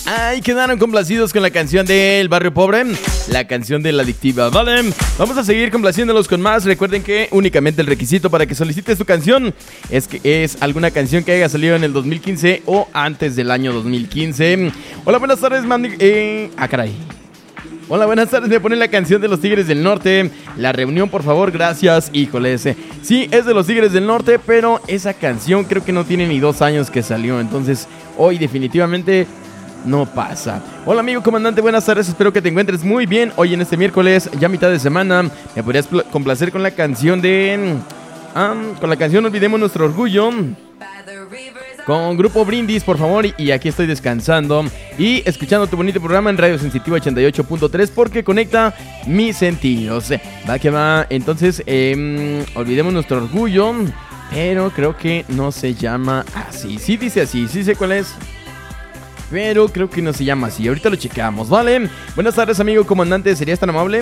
Ay, quedaron complacidos con la canción del Barrio Pobre, la canción de La Adictiva. Vale, vamos a seguir complaciéndolos con más. Recuerden que únicamente el requisito para que solicites tu canción es que es alguna canción que haya salido en el 2015 o antes del año 2015. Hola, buenas tardes, caray. Hola, buenas tardes, me ponen la canción de los Tigres del Norte. La reunión, por favor, gracias. Híjoles, sí, es de los Tigres del Norte, pero esa canción creo que no tiene ni 2 años que salió. Entonces, hoy definitivamente no pasa. Hola, amigo comandante, buenas tardes, espero que te encuentres muy bien. Hoy en este miércoles, ya mitad de semana, me podrías complacer con la canción de... con la canción Olvidemos Nuestro Orgullo, con Grupo Brindis, por favor. Y aquí estoy descansando y escuchando tu bonito programa en Radio Sensitiva 88.3 porque conecta mis sentidos. Va que va. Entonces, Olvidemos Nuestro Orgullo, pero creo que no se llama así. Sí dice así, sí sé cuál es, pero creo que no se llama así. Ahorita lo checamos, ¿vale? Buenas tardes, amigo comandante, ¿serías tan amable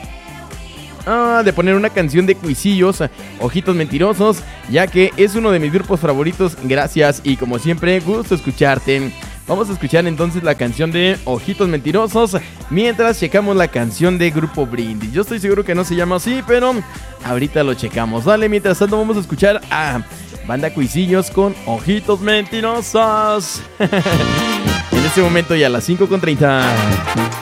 de poner una canción de Cuisillos, Ojitos Mentirosos, ya que es uno de mis grupos favoritos? Gracias, y como siempre, gusto escucharte. Vamos a escuchar entonces la canción de Ojitos Mentirosos mientras checamos la canción de Grupo Brindis. Yo estoy seguro que no se llama así, pero ahorita lo checamos, ¿vale? Mientras tanto vamos a escuchar a Banda Cuisillos con Ojitos Mentirosos. En este momento ya a las 5:30.